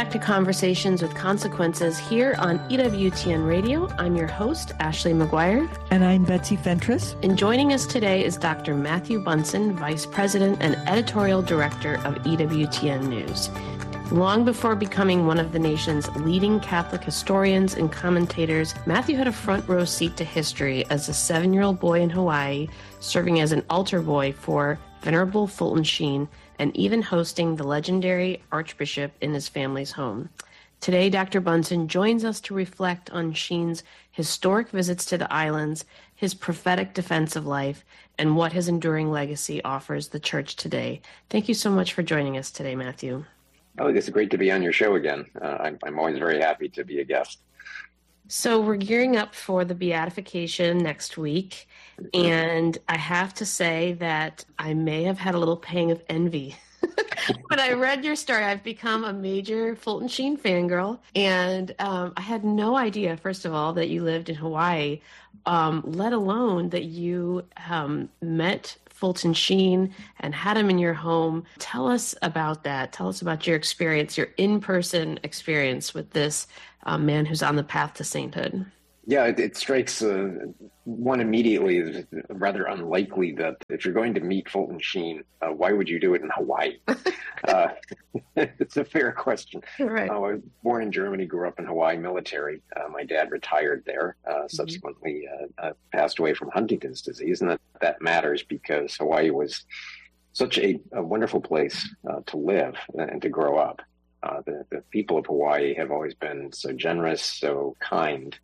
back to Conversations with Consequences here on EWTN Radio. I'm your host, Ashley McGuire. And I'm Betsy Fentress. And joining us today is Dr. Matthew Bunson, Vice President and Editorial Director of EWTN News. Long before becoming one of the nation's leading Catholic historians and commentators, Matthew had a front row seat to history as a 7-year-old boy in Hawaii, serving as an altar boy for Venerable Fulton Sheen, and even hosting the legendary Archbishop in his family's home. Today, Dr. Bunson joins us to reflect on Sheen's historic visits to the islands, his prophetic defense of life, and what his enduring legacy offers the Church today. Thank you so much for joining us today, Matthew. Oh, it's great to be on your show again. I'm always very happy to be a guest. So we're gearing up for the beatification next week, and I have to say that I may have had a little pang of envy. When I read your story, I've become a major Fulton Sheen fangirl, and I had no idea, first of all, that you lived in Hawaii, let alone that you met Fulton Sheen and had him in your home. Tell us about that. Tell us about your experience, your in-person experience with this man who's on the path to sainthood. Yeah, it strikes one immediately as rather unlikely that if you're going to meet Fulton Sheen, why would you do it in Hawaii? It's a fair question. Right. I was born in Germany, grew up in Hawaii military. My dad retired there, subsequently passed away from Huntington's disease, and that matters because Hawaii was such a wonderful place to live and to grow up. The people of Hawaii have always been so generous, so kind.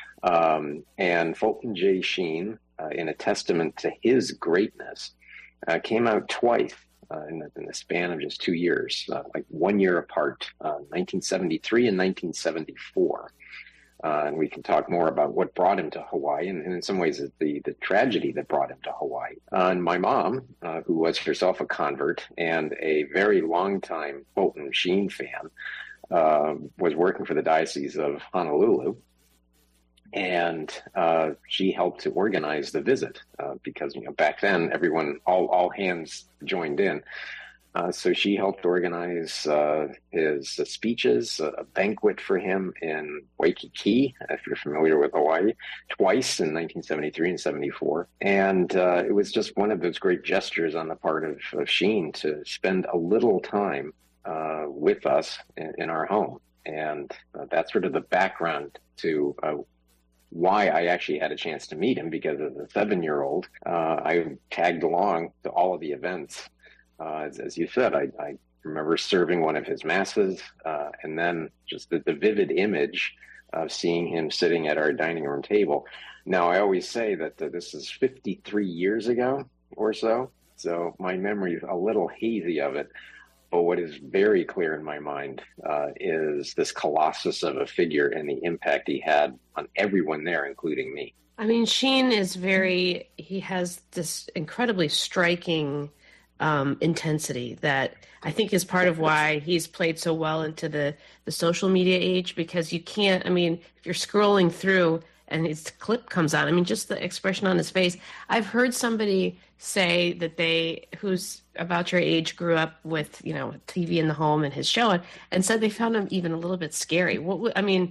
And Fulton J. Sheen, in a testament to his greatness, came out twice in the span of just 2 years, like 1 year apart, 1973 and 1974. And we can talk more about what brought him to Hawaii, and in some ways the tragedy that brought him to Hawaii. And my mom, who was herself a convert and a very long-time Fulton Sheen fan, was working for the Diocese of Honolulu. And she helped to organize the visit because, back then, all hands joined in. So she helped organize his speeches, a banquet for him in Waikiki, if you're familiar with Hawaii, twice in 1973 and 74. And it was just one of those great gestures on the part of Sheen to spend a little time with us in our home. And that's sort of the background to why I actually had a chance to meet him, because as a 7-year-old, I tagged along to all of the events. As you said, I remember serving one of his masses, and then just the vivid image of seeing him sitting at our dining room table. Now, I always say that this is 53 years ago or so my memory is a little hazy of it. But what is very clear in my mind is this colossus of a figure and the impact he had on everyone there, including me. I mean, Sheen is he has this incredibly striking intensity that I think is part of why he's played so well into the social media age, because you can't, if you're scrolling through and his clip comes on, just the expression on his face. I've heard somebody say that who's about your age grew up with, TV in the home and his show, and said they found him even a little bit scary. Do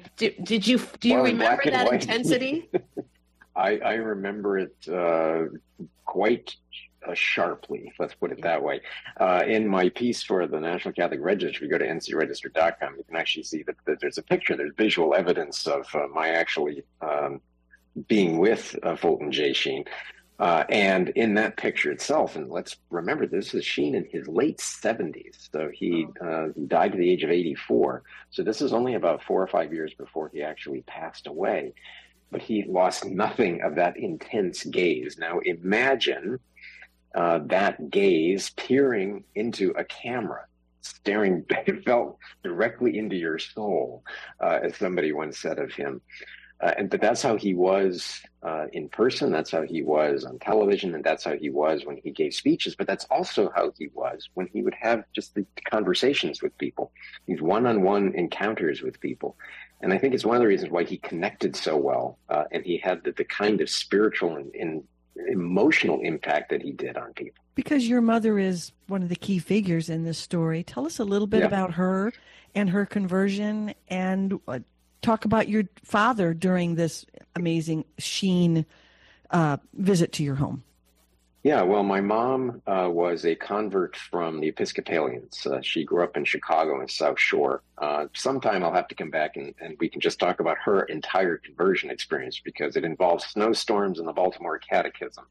you remember that intensity? I remember it quite sharply, let's put it that way. In my piece for the National Catholic Register, if you go to ncregister.com, you can actually see that there's a picture, there's visual evidence of my actually being with Fulton J. Sheen. And in that picture itself, and let's remember, this is Sheen in his late 70s. So he died at the age of 84. So this is only about 4 or 5 years before he actually passed away. But he lost nothing of that intense gaze. Now imagine that gaze peering into a camera, staring felt directly into your soul, as somebody once said of him. But that's how he was in person. That's how he was on television, and that's how he was when he gave speeches. But that's also how he was when he would have just the conversations with people, these one-on-one encounters with people. And I think it's one of the reasons why he connected so well, and he had the kind of spiritual emotional impact that he did on people. Because your mother is one of the key figures in this story, tell us a little bit about her and her conversion, and talk about your father during this amazing Sheen visit to your home. Yeah, well, my mom was a convert from the Episcopalians. She grew up in Chicago in South Shore. Sometime I'll have to come back and we can just talk about her entire conversion experience, because it involves snowstorms and the Baltimore Catechism.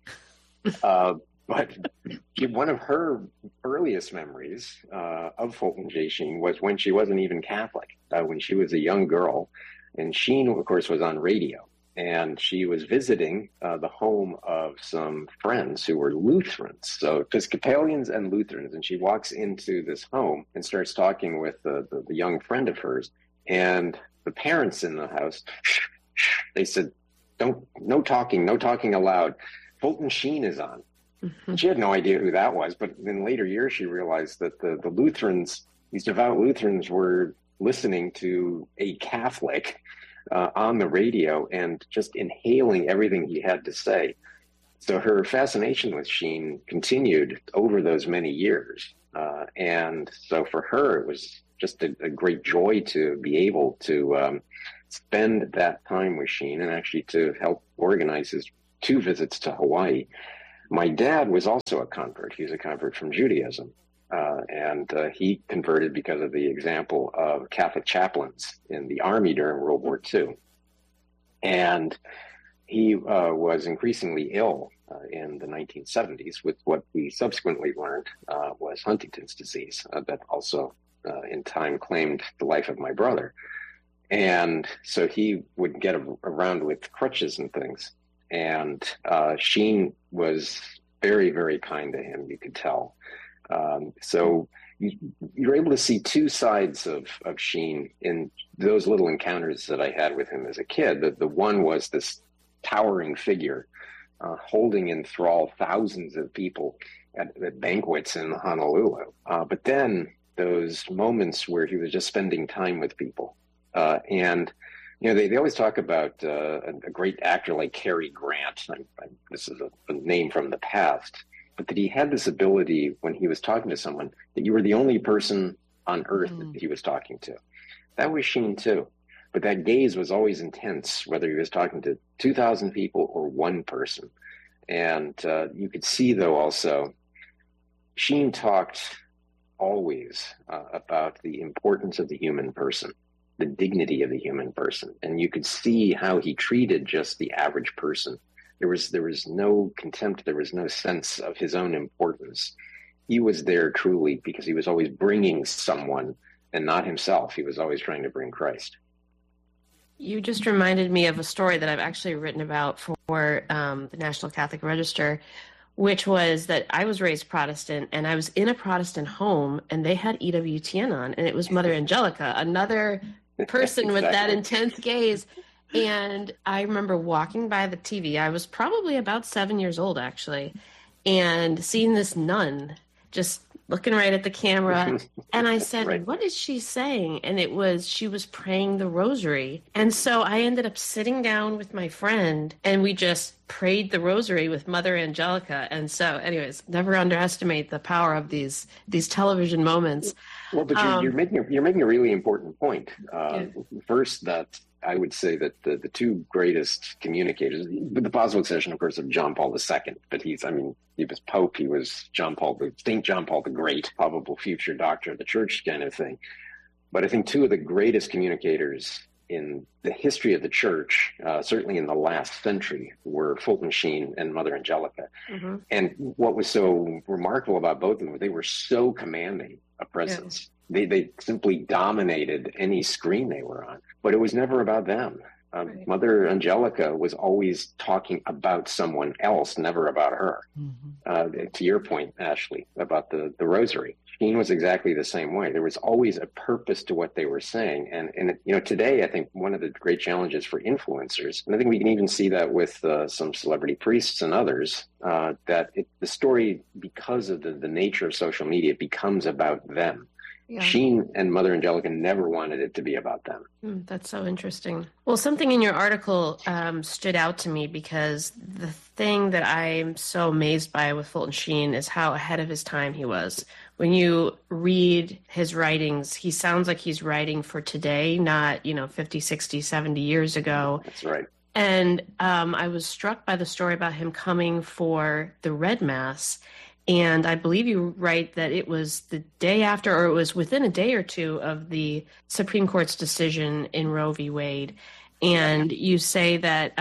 But one of her earliest memories of Fulton J. Sheen was when she wasn't even Catholic, when she was a young girl. And Sheen, of course, was on radio. And she was visiting the home of some friends who were Lutherans, so Episcopalians and Lutherans. And she walks into this home and starts talking with the young friend of hers. And the parents in the house, they said, no talking aloud. Fulton Sheen is on. Mm-hmm. She had no idea who that was. But in later years, she realized that the Lutherans, these devout Lutherans, were listening to a Catholic on the radio and just inhaling everything he had to say. So her fascination with Sheen continued over those many years. And so for her, it was just a great joy to be able to spend that time with Sheen, and actually to help organize his 2 visits to Hawaii. My dad was also a convert. He was a convert from Judaism. And he converted because of the example of Catholic chaplains in the Army during World War II. And he was increasingly ill in the 1970s with what we subsequently learned was Huntington's disease, that also in time claimed the life of my brother. And so he would get around with crutches and things. And Sheen was very, very kind to him, you could tell. So you're able to see 2 sides of Sheen in those little encounters that I had with him as a kid. The one was this towering figure holding in thrall thousands of people at banquets in Honolulu. But then those moments where he was just spending time with people. And they always talk about a great actor like Cary Grant. This is a name from the past. But that he had this ability when he was talking to someone that you were the only person on earth that he was talking to. That was Sheen too. But that gaze was always intense, whether he was talking to 2,000 people or one person. And you could see, though, also, Sheen talked always about the importance of the human person, the dignity of the human person. And you could see how he treated just the average person. There was no contempt. There was no sense of his own importance. He was there truly because he was always bringing someone and not himself. He was always trying to bring Christ. You just reminded me of a story that I've actually written about for the National Catholic Register, which was that I was raised Protestant and I was in a Protestant home and they had EWTN on, and it was Mother Angelica, another person with that intense gaze. And I remember walking by the TV. I was probably about 7 years old, actually, and seeing this nun just looking right at the camera. And I said, right. What is she saying? And she was praying the rosary. And so I ended up sitting down with my friend and we just prayed the rosary with Mother Angelica. And so anyways, never underestimate the power of these television moments. Well, but you're making a really important point. First, that I would say that the 2 greatest communicators, with the possible exception, of course, of John Paul II, but he was Pope, he was St. John Paul the Great, probable future doctor of the church kind of thing. But I think 2 of the greatest communicators in the history of the church, certainly in the last century, were Fulton Sheen and Mother Angelica. Mm-hmm. And what was so remarkable about both of them, they were so commanding a presence. Yeah. They simply dominated any screen they were on, but it was never about them. Right. Mother Angelica was always talking about someone else, never about her. Mm-hmm. To your point, Ashley, about the rosary, Sheen was exactly the same way. There was always a purpose to what they were saying. And today, I think one of the great challenges for influencers, and I think we can even see that with some celebrity priests and others, that the story, because of the nature of social media, becomes about them. Sheen and Mother Angelica never wanted it to be about them. That's so interesting. Well, something in your article stood out to me, because the thing that I'm so amazed by with Fulton Sheen is how ahead of his time he was. When you read his writings, he sounds like he's writing for today, not, 50, 60, 70 years ago. That's right. And I was struck by the story about him coming for the Red Mass. And I believe you write that it was the day after, or it was within a day or two of the Supreme Court's decision in Roe v. Wade. And you say that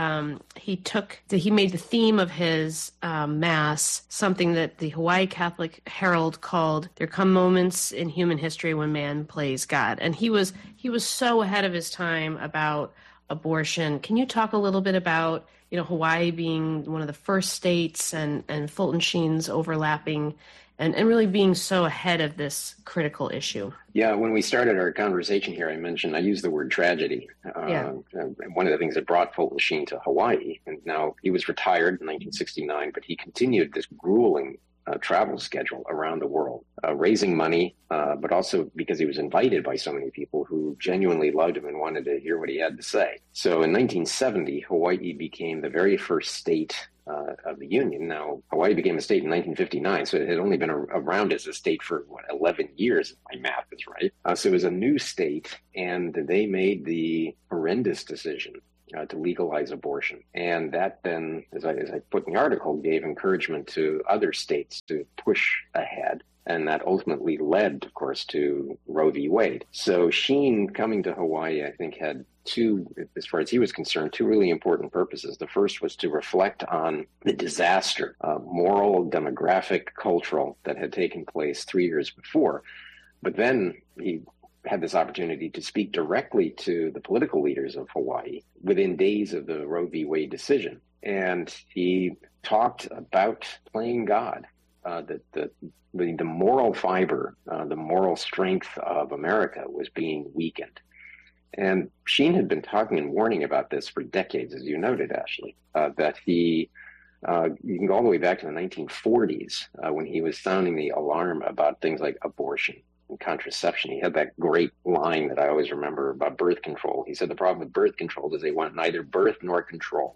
he made the theme of his Mass something that the Hawaii Catholic Herald called "There Come Moments in Human History When Man Plays God." And he was so ahead of his time about abortion. Can you talk a little bit about Hawaii being one of the first states and Fulton Sheen's overlapping and really being so ahead of this critical issue? Yeah, when we started our conversation here, I used the word tragedy. One of the things that brought Fulton Sheen to Hawaii, and now he was retired in 1969, but he continued this grueling travel schedule around the world, raising money, but also because he was invited by so many people who genuinely loved him and wanted to hear what he had to say. So in 1970, Hawaii became the very first state of the Union. Now, Hawaii became a state in 1959, so it had only been around as a state for, 11 years, if my math is right. So it was a new state, and they made the horrendous decision to legalize abortion. And that then, as I put in the article, gave encouragement to other states to push ahead. And that ultimately led, of course, to Roe v. Wade. So Sheen coming to Hawaii, I think, had two, as far as he was concerned, two really important purposes. The first was to reflect on the disaster, moral, demographic, cultural, that had taken place 3 years before. But then he had this opportunity to speak directly to the political leaders of Hawaii within days of the Roe v. Wade decision. And he talked about playing God, the moral fiber, the moral strength of America was being weakened. And Sheen had been talking and warning about this for decades, as you noted, Ashley, that you can go all the way back to the 1940s when he was sounding the alarm about things like abortion and contraception. He had that great line that I always remember about birth control. He said the problem with birth control is they want neither birth nor control.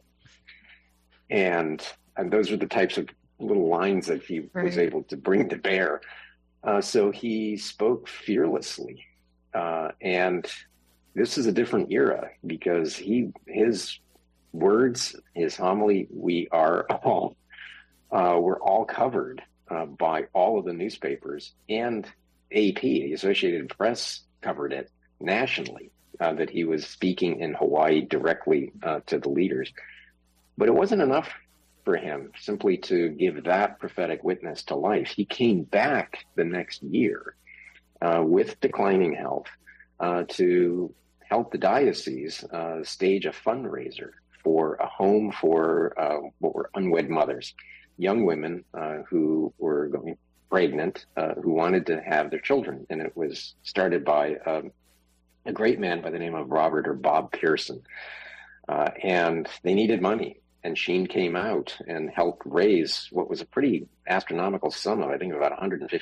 And those are the types of little lines that he was able to bring to bear. So he spoke fearlessly. And this is a different era because his words, his homily, we are all, were all covered by all of the newspapers, and AP, the Associated Press, covered it nationally, that he was speaking in Hawaii directly to the leaders. But it wasn't enough for him simply to give that prophetic witness to life. He came back the next year with declining health to help the diocese stage a fundraiser for a home for what were unwed mothers, young women who were going pregnant, who wanted to have their children. And it was started by a great man by the name of Robert or Bob Pearson. And they needed money. And Sheen came out and helped raise what was a pretty astronomical sum of, I think, about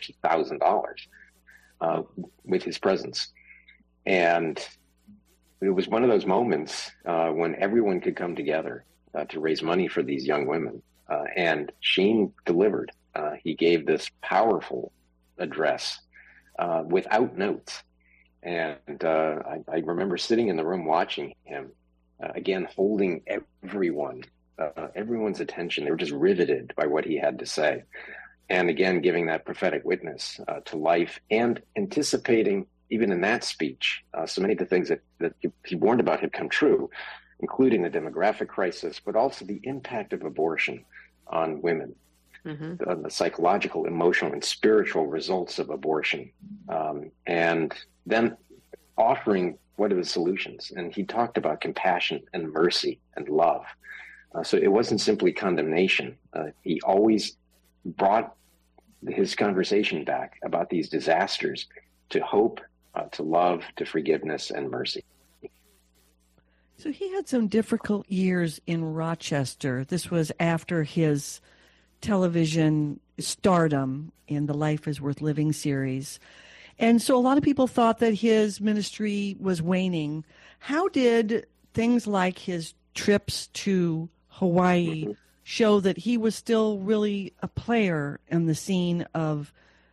$150,000 with his presence. And it was one of those moments when everyone could come together to raise money for these young women. And Sheen delivered. He gave this powerful address without notes. And I remember sitting in the room watching him, again, holding everyone's attention. They were just riveted by what he had to say. And again, giving that prophetic witness to life and anticipating, even in that speech, so many of the things that he warned about had come true, including the demographic crisis, but also the impact of abortion on women, the psychological, emotional, and spiritual results of abortion, and then offering what are the solutions. And he talked about compassion and mercy and love. So it wasn't simply condemnation. He always brought his conversation back about these disasters to hope, to love, to forgiveness, and mercy. So he had some difficult years in Rochester. This was after his television stardom in the Life is Worth Living series. And so a lot of people thought that his ministry was waning. How did things like his trips to Hawaii show that he was still really a player in the scene of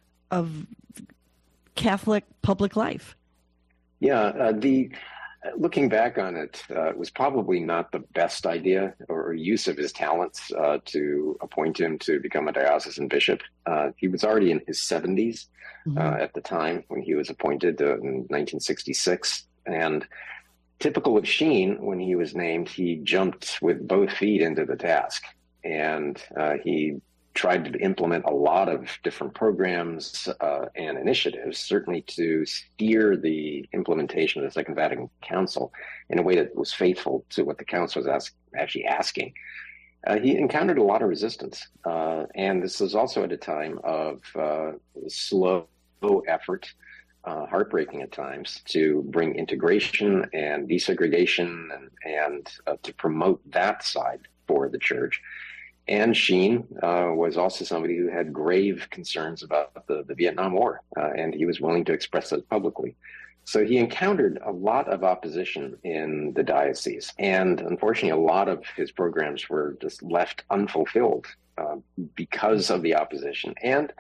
Catholic public life? Yeah, looking back on it, it was probably not the best idea or use of his talents to appoint him to become a diocesan bishop. He was already in his 70s at the time when he was appointed in 1966. And typical of Sheen, when he was named, he jumped with both feet into the task. And he tried to implement a lot of different programs and initiatives, certainly to steer the implementation of the Second Vatican Council in a way that was faithful to what the Council was actually asking. He encountered a lot of resistance, and this was also at a time of slow effort, heartbreaking at times, to bring integration and desegregation and to promote that side for the Church. And Sheen was also somebody who had grave concerns about the Vietnam War, and he was willing to express it publicly. So he encountered a lot of opposition in the diocese. And unfortunately, a lot of his programs were just left unfulfilled because of the opposition. And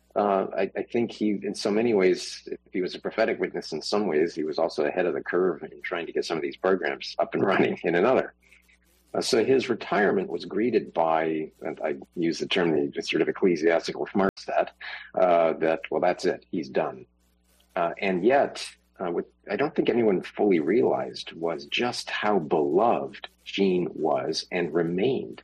I think he, in so many ways, if he was a prophetic witness in some ways, he was also ahead of the curve in trying to get some of these programs up and running in another. So his retirement was greeted by, and I use the term, the sort of ecclesiastical smartstat, that, well, that's it, he's done. And yet, what I don't think anyone fully realized was just how beloved Sheen was and remained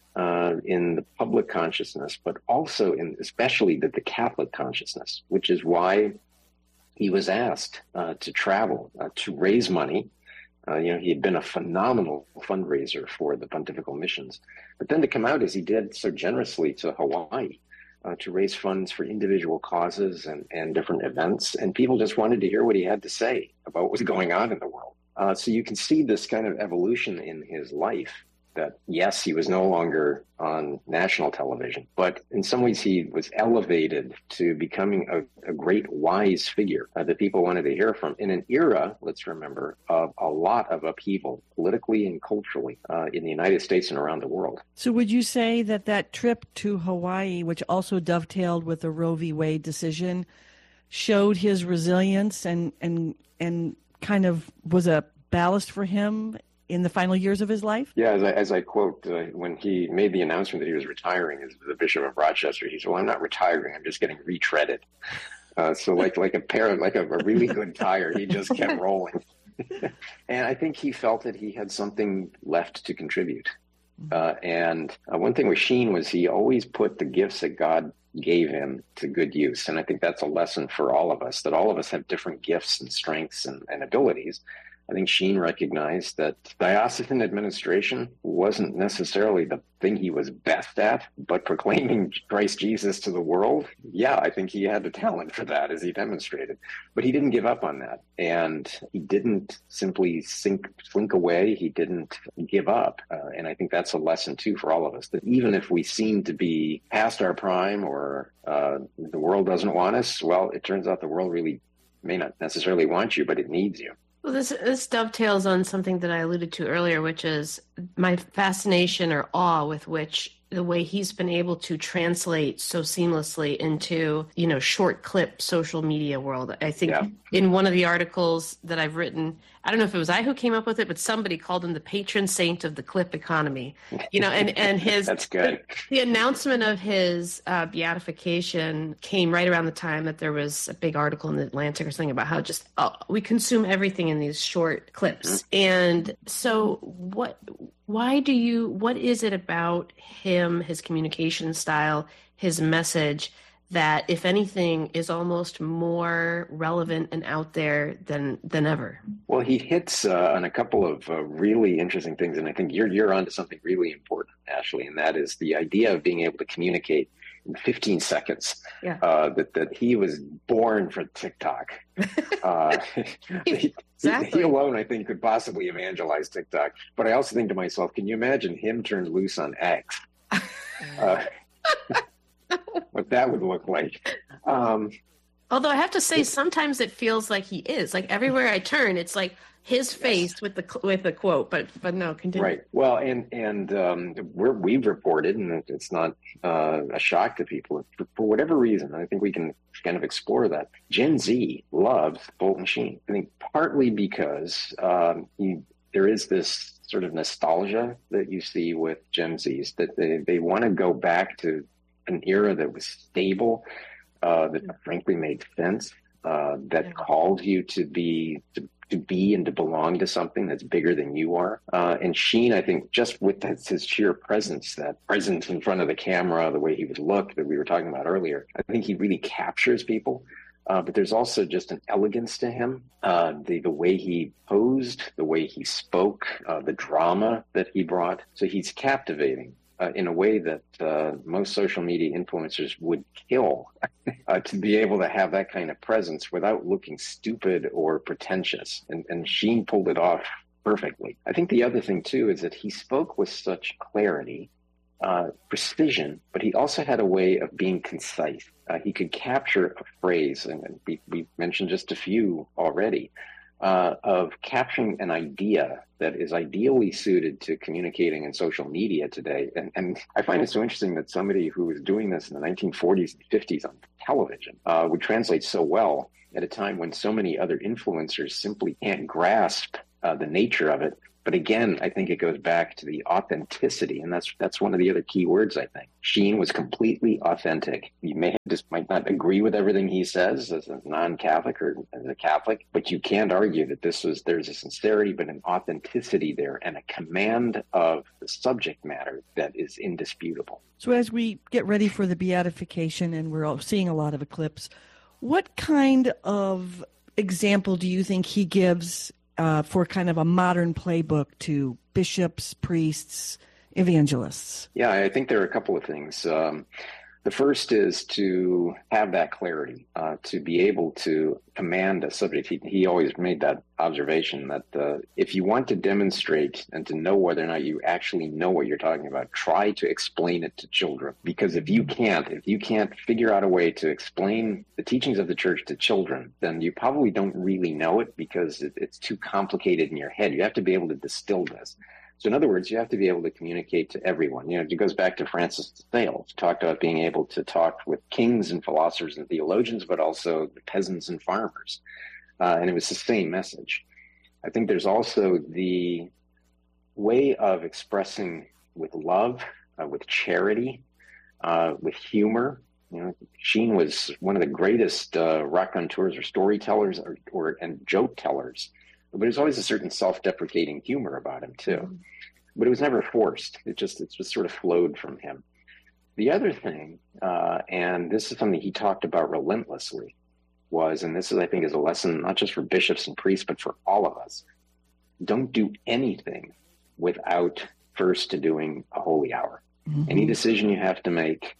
in the public consciousness, but also in especially the Catholic consciousness, which is why he was asked to travel, to raise money. He had been a phenomenal fundraiser for the pontifical missions, but then to come out as he did so generously to Hawaii to raise funds for individual causes and different events. And people just wanted to hear what he had to say about what was going on in the world. So you can see this kind of evolution in his life that, yes, he was no longer on national television, but in some ways he was elevated to becoming a great wise figure that people wanted to hear from in an era, let's remember, of a lot of upheaval politically and culturally in the United States and around the world. So would you say that trip to Hawaii, which also dovetailed with the Roe v. Wade decision, showed his resilience and kind of was a ballast for him in the final years of his life? Yeah, as I quote, when he made the announcement that he was retiring as the Bishop of Rochester, he said, "Well, I'm not retiring. I'm just getting retreaded." So like a really good tire, he just kept rolling. And I think he felt that he had something left to contribute. And one thing with Sheen was he always put the gifts that God gave him to good use. And I think that's a lesson for all of us, that all of us have different gifts and strengths and abilities. I think Sheen recognized that diocesan administration wasn't necessarily the thing he was best at, but proclaiming Christ Jesus to the world, yeah, I think he had the talent for that, as he demonstrated. But he didn't give up on that. And he didn't simply slink away. He didn't give up. And I think that's a lesson, too, for all of us, that even if we seem to be past our prime or the world doesn't want us, well, it turns out the world really may not necessarily want you, but it needs you. Well, this dovetails on something that I alluded to earlier, which is my fascination or awe with which the way he's been able to translate so seamlessly into, short clip social media world. I think in one of the articles that I've written, I don't know if it was I who came up with it, but somebody called him the patron saint of the clip economy, and his, that's good. The announcement of his beatification came right around the time that there was a big article in the Atlantic or something about how just we consume everything in these short clips. And so what is it about him, his communication style, his message, that, if anything, is almost more relevant and out there than ever? Well, he hits on a couple of really interesting things, and I think you're onto something really important, Ashley, and that is the idea of being able to communicate in 15 seconds. Yeah. That he was born for TikTok. Exactly. He alone, I think, could possibly evangelize TikTok. But I also think to myself, can you imagine him turned loose on X? What that would look like. Although I have to say, sometimes it feels like he is. Like everywhere I turn, it's like his face with the quote. But no, continue. Right. Well, and we've reported, and it's not a shock to people for whatever reason. I think we can kind of explore that. Gen Z loves Fulton Sheen. I think partly because there is this sort of nostalgia that you see with Gen Zs, that they want to go back to an era that was stable, that frankly made sense, that called you to be and to belong to something that's bigger than you are. And Sheen, I think, just with his sheer presence, that presence in front of the camera, the way he would look that we were talking about earlier, I think he really captures people. But there's also just an elegance to him, the way he posed, the way he spoke, the drama that he brought. So he's captivating in a way that most social media influencers would kill to be able to have that kind of presence without looking stupid or pretentious. And Sheen pulled it off perfectly. I think the other thing, too, is that he spoke with such clarity, precision, but he also had a way of being concise. He could capture a phrase, and we mentioned just a few already, of capturing an idea that is ideally suited to communicating in social media today. And I find it so interesting that somebody who was doing this in the 1940s and 50s on television would translate so well at a time when so many other influencers simply can't grasp the nature of it. But again, I think it goes back to the authenticity, and that's one of the other key words, I think. Sheen was completely authentic. You might not agree with everything he says as a non-Catholic or as a Catholic, but you can't argue that there's a sincerity, but an authenticity there and a command of the subject matter that is indisputable. So as we get ready for the beatification, and we're all seeing a lot of eclipse, what kind of example do you think he gives for kind of a modern playbook to bishops, priests, evangelists? Yeah, I think there are a couple of things. The first is to have that clarity, to be able to command a subject. He always made that observation that if you want to demonstrate and to know whether or not you actually know what you're talking about, try to explain it to children. Because if you can't figure out a way to explain the teachings of the church to children, then you probably don't really know it, because it's too complicated in your head. You have to be able to distill this. So in other words, you have to be able to communicate to everyone. It goes back to Francis de Sales, talked about being able to talk with kings and philosophers and theologians, but also the peasants and farmers. And it was the same message. I think there's also the way of expressing with love, with charity, with humor. Sheen was one of the greatest raconteurs or storytellers and joke tellers. But there's always a certain self-deprecating humor about him too. Mm-hmm. But it was never forced. It just sort of flowed from him. The other thing, and this is something he talked about relentlessly, and this is, I think, is a lesson not just for bishops and priests, but for all of us. Don't do anything without first doing a holy hour. Mm-hmm. Any decision you have to make.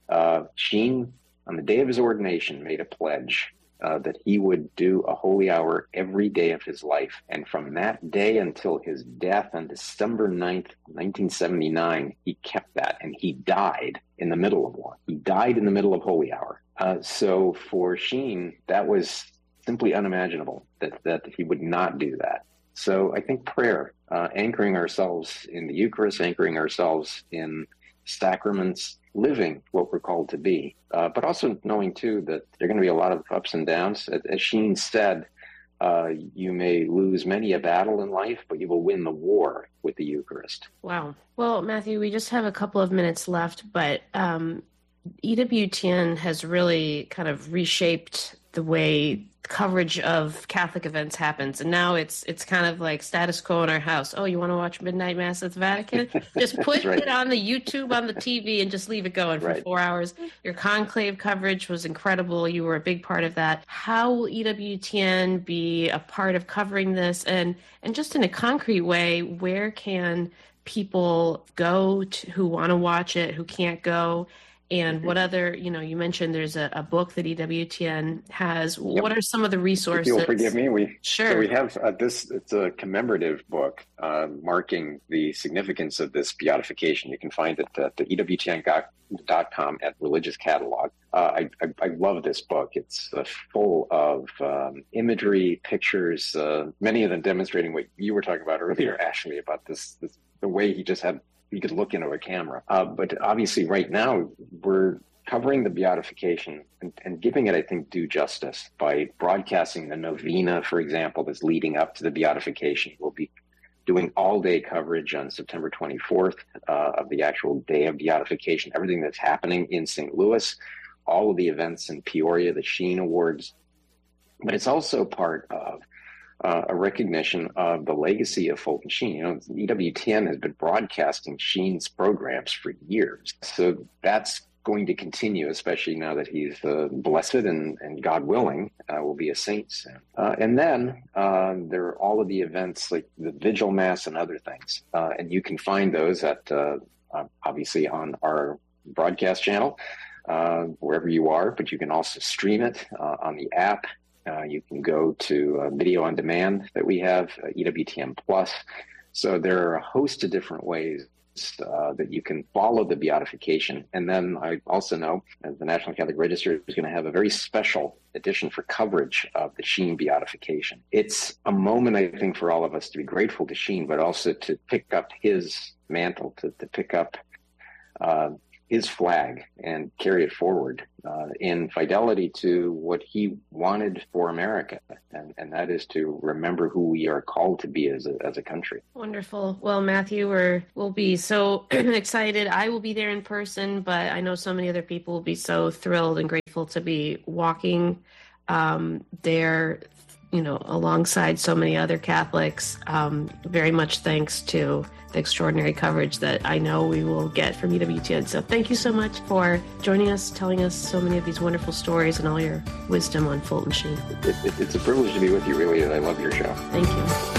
Sheen, on the day of his ordination, made a pledge that he would do a holy hour every day of his life. And from that day until his death on December 9th, 1979, he kept that. And he died in the middle of one. He died in the middle of holy hour. So for Sheen, that was simply unimaginable that he would not do that. So I think prayer, anchoring ourselves in the Eucharist, anchoring ourselves in sacraments, living what we're called to be, but also knowing, too, that there are going to be a lot of ups and downs. As Sheen said, you may lose many a battle in life, but you will win the war with the Eucharist. Wow. Well, Matthew, we just have a couple of minutes left, but EWTN has really kind of reshaped the way coverage of Catholic events happens. And now it's kind of like status quo in our house. Oh, you want to watch Midnight Mass at the Vatican? Just put it on the YouTube, on the TV, and just leave it going for 4 hours. Your conclave coverage was incredible. You were a big part of that. How will EWTN be a part of covering this? And just in a concrete way, where can people go who want to watch it, who can't go? And what other, you mentioned there's a book that EWTN has. Yep. What are some of the resources? If you'll forgive me, Sure. So we have it's a commemorative book marking the significance of this beatification. You can find it at the EWTN.com at Religious Catalog. I love this book. It's full of imagery, pictures, many of them demonstrating what you were talking about earlier, Ashley, about this the way he could look into a camera. But obviously right now we're covering the beatification and giving it, I think, due justice by broadcasting the novena, for example, that's leading up to the beatification. We'll be doing all-day coverage on September 24th of the actual day of beatification, everything that's happening in St. Louis, all of the events in Peoria, the Sheen Awards. But it's also part of a recognition of the legacy of Fulton Sheen. EWTN has been broadcasting Sheen's programs for years. So that's going to continue, especially now that he's blessed and God willing, will be a saint soon. And then there are all of the events like the Vigil Mass and other things. And you can find those at, obviously, on our broadcast channel, wherever you are, but you can also stream it on the app. You can go to video on demand that we have, EWTN Plus. So there are a host of different ways that you can follow the beatification. And then I also know that the National Catholic Register is going to have a very special edition for coverage of the Sheen beatification. It's a moment, I think, for all of us to be grateful to Sheen, but also to pick up his mantle, to pick up his flag and carry it forward in fidelity to what he wanted for America, and that is to remember who we are called to be as a country. Wonderful. Well, Matthew, we'll be so excited. I will be there in person, but I know so many other people will be so thrilled and grateful to be walking there, alongside so many other Catholics. Very much thanks to the extraordinary coverage that I know we will get from EWTN. So thank you so much for joining us, telling us so many of these wonderful stories and all your wisdom on Fulton Sheen. It's a privilege to be with you, really, and I love your show. Thank you.